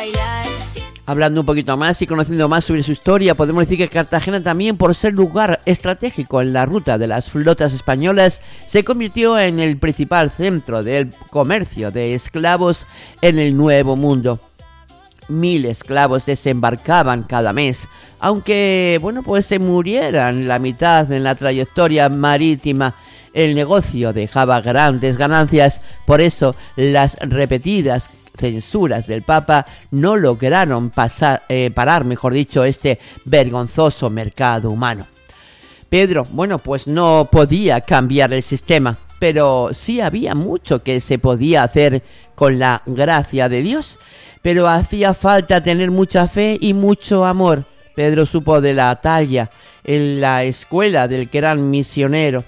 bailar. Hablando un poquito más y conociendo más sobre su historia, podemos decir que Cartagena también, por ser lugar estratégico en la ruta de las flotas españolas, se convirtió en el principal centro del comercio de esclavos en el Nuevo Mundo. 1000 esclavos desembarcaban cada mes, aunque pues se murieran la mitad en la trayectoria marítima. El negocio dejaba grandes ganancias, por eso las repetidas censuras del Papa no lograron parar, este vergonzoso mercado humano. Pedro, pues no podía cambiar el sistema, pero sí había mucho que se podía hacer con la gracia de Dios, pero hacía falta tener mucha fe y mucho amor. Pedro supo de la talla en la escuela del gran misionero,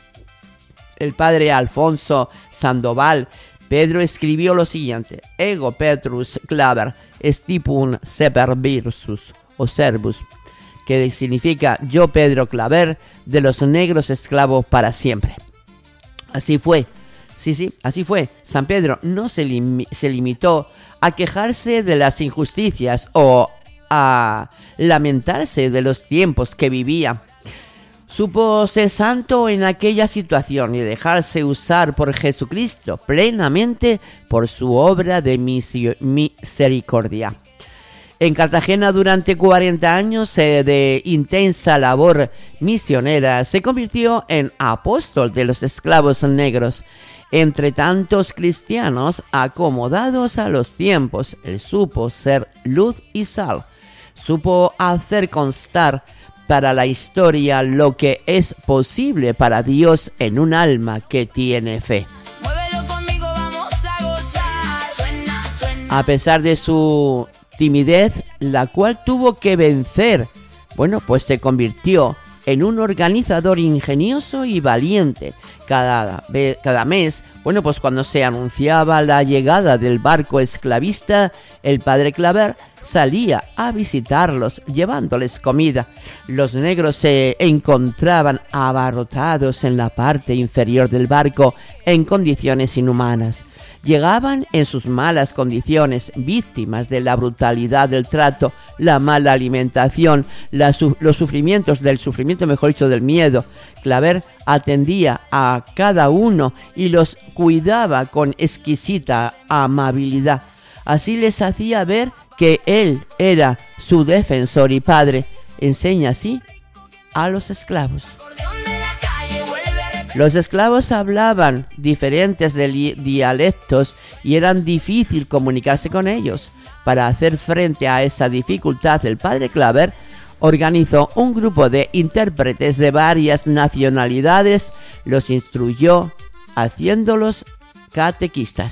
el padre Alfonso Sandoval. Pedro escribió lo siguiente: Ego Petrus claver stipun seper virsus o servus, que significa yo Pedro Claver, de los negros esclavos para siempre. Así fue, así fue. San Pedro no se limitó a quejarse de las injusticias o a lamentarse de los tiempos que vivía. Supo ser santo en aquella situación y dejarse usar por Jesucristo plenamente por su obra de misericordia. En Cartagena, durante 40 años de intensa labor misionera, se convirtió en apóstol de los esclavos negros. Entre tantos cristianos acomodados a los tiempos, él supo ser luz y sal. Supo hacer constar para la historia lo que es posible para Dios en un alma que tiene fe. Conmigo, vamos a gozar. Suena. A pesar de su timidez, la cual tuvo que vencer, se convirtió en un organizador ingenioso y valiente. Cada mes, cuando se anunciaba la llegada del barco esclavista, el padre Claver salía a visitarlos llevándoles comida. Los negros se encontraban abarrotados en la parte inferior del barco en condiciones inhumanas. Llegaban en sus malas condiciones, víctimas de la brutalidad del trato, la mala alimentación, del miedo. Claver atendía a cada uno y los cuidaba con exquisita amabilidad. Así les hacía ver que él era su defensor y padre. Enseña así a los esclavos. Los esclavos hablaban diferentes dialectos y era difícil comunicarse con ellos. Para hacer frente a esa dificultad, el padre Claver organizó un grupo de intérpretes de varias nacionalidades, los instruyó haciéndolos catequistas.